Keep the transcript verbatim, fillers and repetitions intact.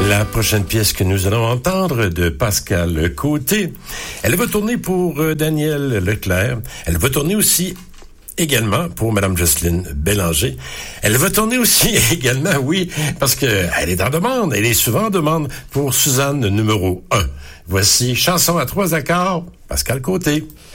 La prochaine pièce que nous allons entendre de Pascal Côté, elle va tourner pour euh, Daniel Leclerc. Elle va tourner aussi également pour Madame Jocelyne Bélanger. Elle va tourner aussi également, oui, parce que elle est en demande. Elle est souvent en demande pour Suzanne numéro un. Voici Chanson à trois accords, Pascal Côté.